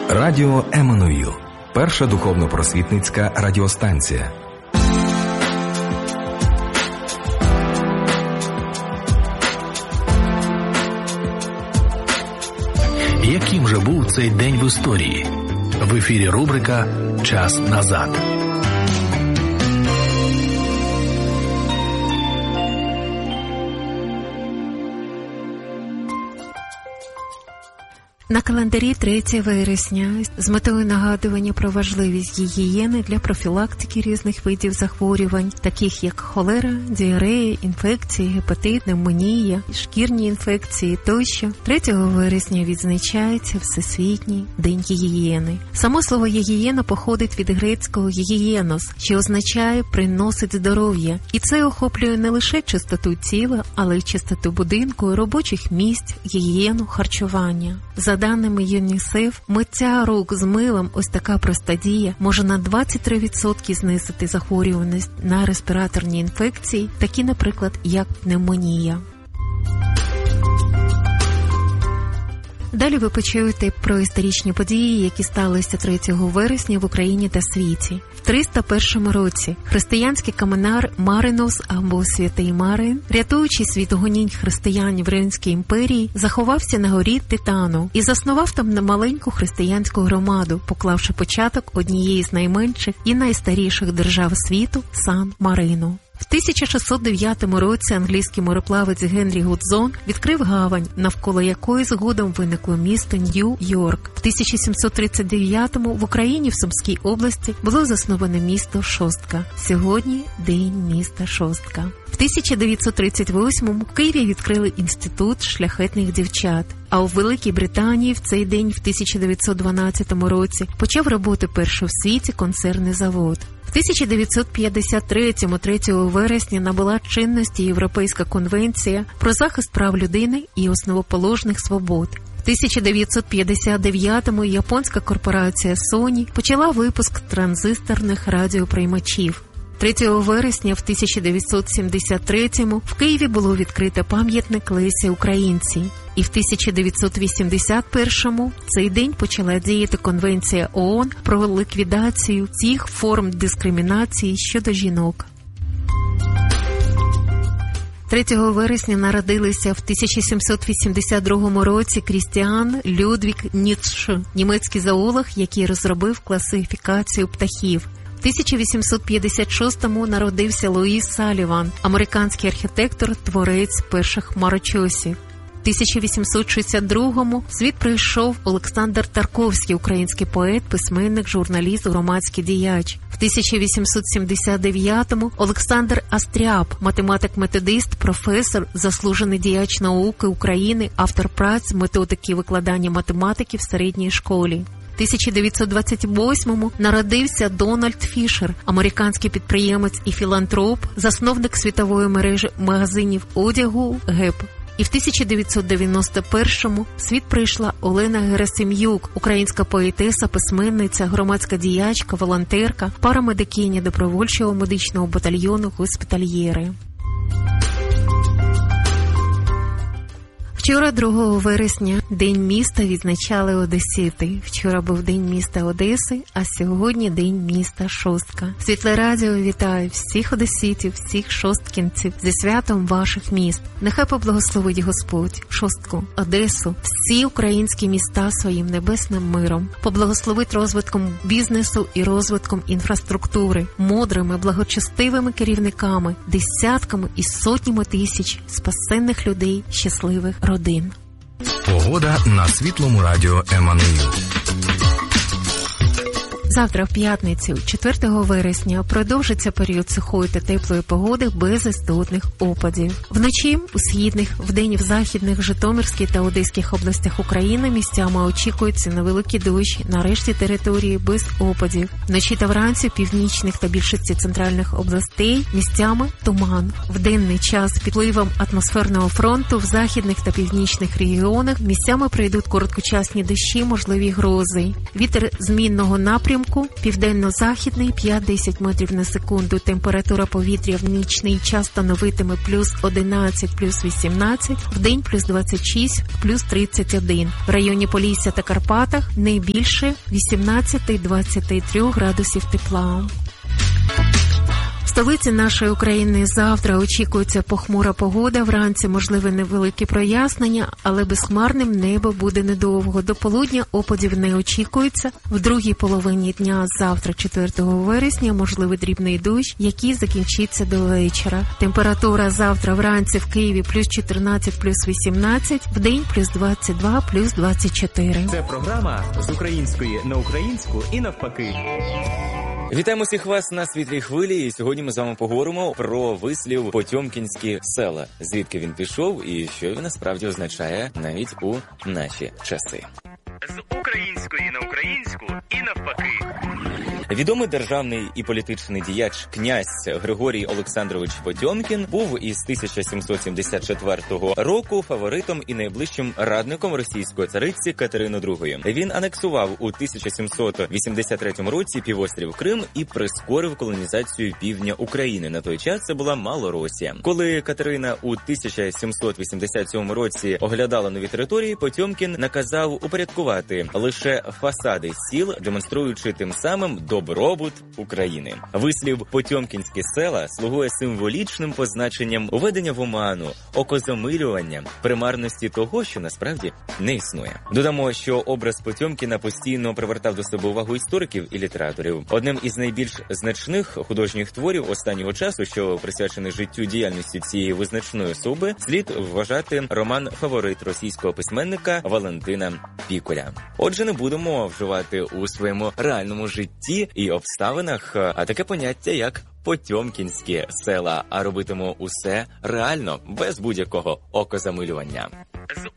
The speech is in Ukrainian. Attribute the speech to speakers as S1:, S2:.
S1: Радіо Еммануїл. Перша духовно-просвітницька радіостанція.
S2: Яким же був цей день в історії? В ефірі рубрика «Час назад».
S3: На календарі 3 вересня з метою нагадування про важливість гігієни для профілактики різних видів захворювань, таких як холера, діарея, інфекції, гепатит, пневмонія, шкірні інфекції тощо, 3 вересня відзначається Всесвітній день гігієни. Само слово гігієна походить від грецького гігієнос, що означає «приносить здоров'я». І це охоплює не лише чистоту тіла, але й чистоту будинку, робочих місць, гігієну, харчування. За даними ЮНІСЕФ, миття рук з милом, ось така проста дія, може на 23% знизити захворюваність на респіраторні інфекції, такі, наприклад, як пневмонія. Далі ви почуєте про історичні події, які сталися 3 вересня в Україні та світі. В 301 році християнський каменар Маринос або Святий Марин, рятуючись від гонінь християн в Римській імперії, заховався на горі Титану і заснував там маленьку християнську громаду, поклавши початок однієї з найменших і найстаріших держав світу – Сан-Марино. В 1609 році англійський мореплавець Генрі Гудзон відкрив гавань, навколо якої згодом виникло місто Нью-Йорк. В 1739-му в Україні в Сумській області було засноване місто Шостка. Сьогодні День міста Шостка. В 1938-му в Києві відкрили інститут шляхетних дівчат. А у Великій Британії в цей день, в 1912 році, почав роботу перший в світі консервний завод. В 1953-му 3 вересня набула чинності Європейська конвенція про захист прав людини і основоположних свобод. В 1959-му японська корпорація Sony почала випуск транзисторних радіоприймачів. 3 вересня в 1973-му в Києві було відкрито пам'ятник Лесі Українці. І в 1981-му цей день почала діяти Конвенція ООН про ліквідацію всіх форм дискримінації щодо жінок. 3 вересня народилися в 1782 році Крістіан Людвіг Ніцше, німецький зоолог, який розробив класифікацію птахів. В 1856-му народився Луїс Саліван, американський архітектор, творець перших хмарочосів. В 1862-му в світ прийшов Олександр Тарковський, український поет, письменник, журналіст, громадський діяч. В 1879-му Олександр Астряб, математик-методист, професор, заслужений діяч науки України, автор праць методики викладання математики в середній школі. В 1928-му народився Дональд Фішер, американський підприємець і філантроп, засновник світової мережі магазинів одягу ГЕП. І в 1991-му в світ прийшла Олена Герасим'юк, українська поетеса, письменниця, громадська діячка, волонтерка, парамедикиня добровольчого медичного батальйону «Госпітальєри». Вчора, 2 вересня, День міста відзначали одесити. Вчора був День міста Одеси, а сьогодні День міста Шостка. Світле радіо вітає всіх одеситів, всіх шосткінців зі святом ваших міст. Нехай поблагословить Господь Шостку, Одесу, всі українські міста своїм небесним миром. Поблагословить розвитком бізнесу і розвитком інфраструктури, мудрими, благочестивими керівниками, десятками і сотнями тисяч спасенних людей, щасливих родин.
S1: Погода на Світлому радіо Еммануїл.
S3: Завтра, в п'ятницю, 4 вересня, продовжиться період сухої та теплої погоди без істотних опадів. Вночі у східних, вдень в західних, Житомирській та Одеських областях України місцями очікується невеликий дощ, на решті території без опадів. Вночі та вранці в північних та більшості центральних областей місцями туман. В денний час під впливом атмосферного фронту в західних та північних регіонах місцями прийдуть короткочасні дощі, можливі грози. Вітер змінного напрямку напрямку, південно-західний 5-10 метрів на секунду. Температура повітря в нічний час становитиме плюс 11, плюс 18, в день плюс 26, плюс 31. В районі Полісся та Карпатах не більше 18-23 градусів тепла. В столиці нашої України завтра очікується похмура погода, вранці можливе невелике прояснення, але безхмарним небо буде недовго. До полудня опадів не очікується. В другій половині дня завтра, 4 вересня, можливий дрібний дощ, який закінчиться до вечора. Температура завтра вранці в Києві плюс 14, плюс 18, в день плюс 22, плюс 24.
S4: Це програма з української на українську і навпаки.
S5: Вітаємо всіх вас на світлій хвилі, і сьогодні ми з вами поговоримо про вислів «потьомкінські села», звідки він пішов і що він насправді означає навіть у наші часи.
S4: З української на українську і навпаки.
S5: Відомий державний і політичний діяч князь Григорій Олександрович Потьомкін був із 1774 року фаворитом і найближчим радником російської цариці Катерини II. Він анексував у 1783 році півострів Крим і прискорив колонізацію півдня України. На той час це була Малоросія. Коли Катерина у 1787 році оглядала нові території, Потьомкін наказав упорядкувати лише фасади сіл, демонструючи тим самим добробут України. Вислів «потьомкінські села» слугує символічним позначенням введення в оману, окозамилювання, примарності того, що насправді не існує. Додамо, що образ Потьомкіна постійно привертав до себе увагу істориків і літераторів. Одним із найбільш значних художніх творів останнього часу, що присвячений життю діяльності цієї визначної особи, слід вважати роман «Фаворит» російського письменника Валентина Пікуля. Отже, не будемо вживати у своєму реальному житті і обставинах таке поняття, як «потьомкінські села», а робитимо усе реально, без будь-якого окозамилювання.
S4: З